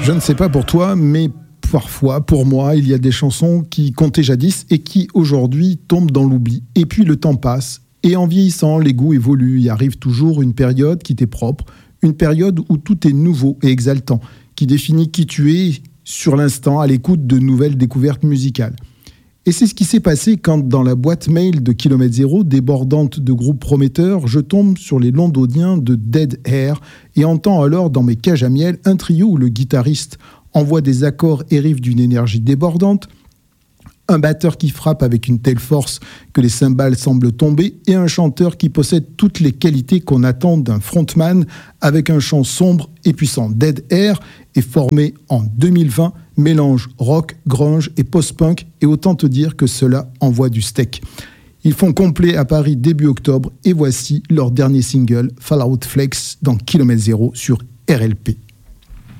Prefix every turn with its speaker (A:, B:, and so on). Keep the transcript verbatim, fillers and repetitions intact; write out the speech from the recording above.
A: Je ne sais pas pour toi, mais parfois, pour moi, il y a des chansons qui comptaient jadis et qui aujourd'hui tombent dans l'oubli. Et puis le temps passe, et en vieillissant, les goûts évoluent. Il arrive toujours une période qui t'est propre, une période où tout est nouveau et exaltant, qui définit qui tu es sur l'instant à l'écoute de nouvelles découvertes musicales. Et c'est ce qui s'est passé quand, dans la boîte mail de Kilomètre Zéro, débordante de groupes prometteurs, je tombe sur les londoniens de Dead Air et entends alors dans mes cages à miel un trio où le guitariste envoie des accords et riffs d'une énergie débordante, un batteur qui frappe avec une telle force que les cymbales semblent tomber et un chanteur qui possède toutes les qualités qu'on attend d'un frontman avec un chant sombre et puissant. Dead Air est formé en deux mille vingt, mélange rock, grunge et post-punk, et autant te dire que cela envoie du steak. Ils font complet à Paris début octobre et voici leur dernier single Fallout Flex dans Kilomètre Zéro sur R L P.